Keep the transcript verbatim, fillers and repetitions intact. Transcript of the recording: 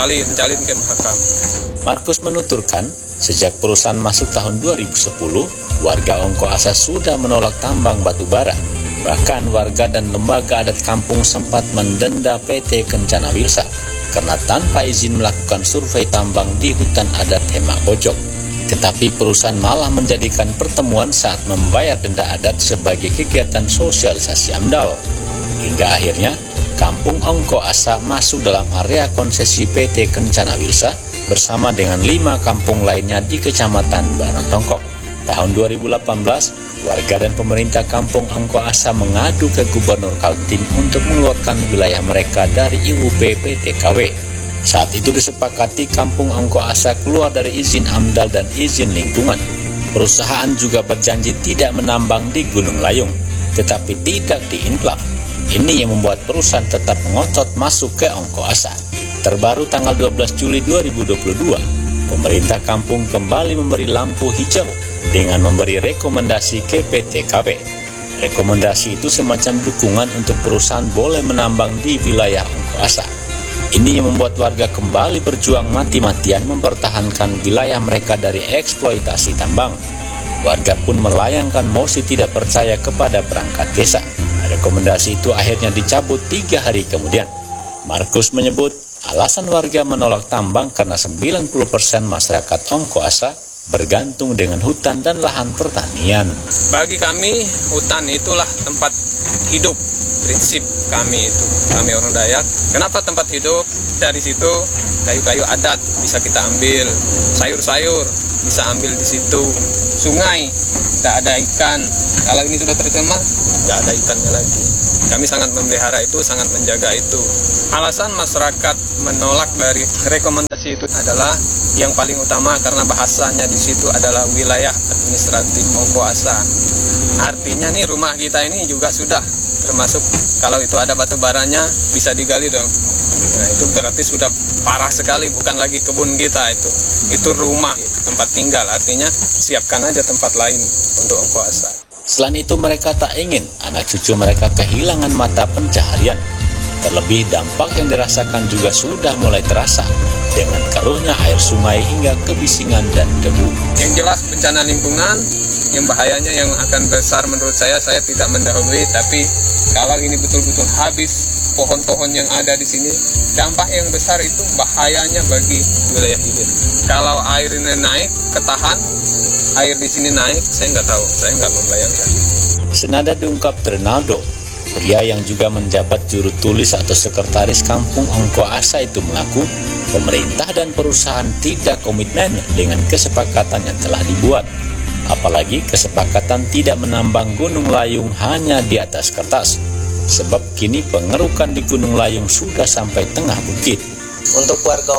Jalin ke Mahakam. Markus menuturkan, sejak perusahaan masuk tahun dua ribu sepuluh, warga Ongko Asa sudah menolak tambang batu bara. Bahkan warga dan lembaga adat kampung sempat mendenda P T Kencana Wilsa karena tanpa izin melakukan survei tambang di hutan adat Hemak Bojok. Tetapi perusahaan malah menjadikan pertemuan saat membayar denda adat sebagai kegiatan sosialisasi AMDAL. Hingga akhirnya, Kampung Ongko Asa masuk dalam area konsesi P T Kencana Wilsa bersama dengan lima kampung lainnya di Kecamatan Barantongkok. Tahun dua ribu delapan belas, warga dan pemerintah Kampung Ongko Asa mengadu ke Gubernur Kaltim untuk mengeluarkan wilayah mereka dari I U P P T K W. Saat itu disepakati Kampung Ongko Asa keluar dari izin AMDAL dan izin lingkungan. Perusahaan juga berjanji tidak menambang di Gunung Layung, tetapi tidak diinklap. Ini yang membuat perusahaan tetap ngotot masuk ke Ongko Asa. Terbaru tanggal dua belas Juli dua ribu dua puluh dua, pemerintah kampung kembali memberi lampu hijau dengan memberi rekomendasi ke P T K W. Rekomendasi itu semacam dukungan untuk perusahaan boleh menambang di wilayah Ongko Asa. Ini yang membuat warga kembali berjuang mati-matian mempertahankan wilayah mereka dari eksploitasi tambang. Warga pun melayangkan mosi tidak percaya kepada perangkat desa. Rekomendasi itu akhirnya dicabut tiga hari kemudian. Markus menyebut alasan warga menolak tambang karena sembilan puluh persen masyarakat Ongko Asa bergantung dengan hutan dan lahan pertanian. Bagi kami, hutan itulah tempat hidup. Prinsip kami itu, kami orang Dayak. Kenapa tempat hidup? Dari situ kayu-kayu adat bisa kita ambil, sayur-sayur bisa ambil di situ. Sungai tidak ada ikan. Kalau ini sudah tercemar, tidak ada ikannya lagi. Kami sangat memelihara itu, sangat menjaga itu. Alasan masyarakat menolak dari rekomendasi itu adalah yang paling utama karena bahasanya di situ adalah wilayah administratif Ongko Asa. Artinya nih rumah kita ini juga sudah termasuk kalau itu ada batu baranya bisa digali dong. Nah itu berarti sudah parah sekali, bukan lagi kebun kita itu. Itu rumah, itu tempat tinggal. Artinya siapkan aja tempat lain untuk Ongko Asa. Selain itu mereka tak ingin anak cucu mereka kehilangan mata pencaharian. Terlebih dampak yang dirasakan juga sudah mulai terasa dengan keruhnya air sungai hingga kebisingan dan debu. Yang jelas bencana lingkungan, yang bahayanya yang akan besar menurut saya, saya tidak mendahului, tapi kalau ini betul-betul habis pohon-pohon yang ada di sini, dampak yang besar itu bahayanya bagi wilayah hilir. Kalau air ini naik, ketahan, air di sini naik, saya nggak tahu, saya nggak membayangkan. Senada diungkap Renaldo, pria yang juga menjabat juru tulis atau sekretaris Kampung Ongko Asa itu mengaku pemerintah dan perusahaan tidak komitmen dengan kesepakatan yang telah dibuat. Apalagi kesepakatan tidak menambang Gunung Layung hanya di atas kertas. Sebab kini pengerukan di Gunung Layung sudah sampai tengah bukit. Untuk warga